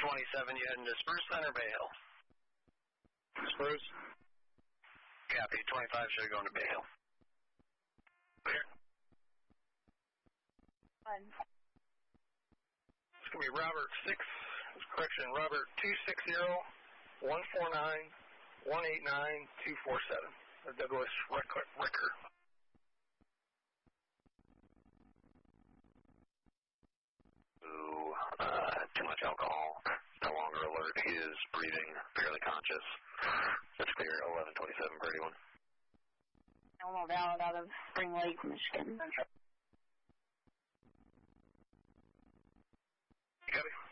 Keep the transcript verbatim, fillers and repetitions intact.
twenty-seven, you heading to Spruce Center, Bay Hill? Spruce. Copy, twenty-five should go into Bay Hill. Clear. One. It's going to be Robert six, correction, Robert two six zero, one four nine, one eight nine, two four seven. Douglas Ricker. Ooh, uh, too much alcohol. No longer alert. He is breathing, fairly conscious. That's clear, eleven twenty-seven for anyone. Elmo Valid out of Spring Lake, Michigan. Copy.